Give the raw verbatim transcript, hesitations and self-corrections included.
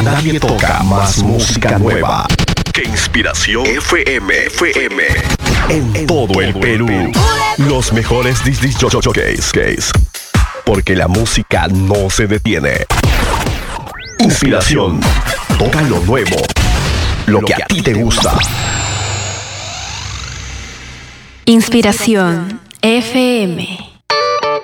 Nadie toca más música nueva que Inspiración F M. F M. En, en todo el Perú. Los mejores disc jockeys. Porque la música no se detiene. Inspiración. Toca lo nuevo. Lo que a ti te gusta. Inspiración F M.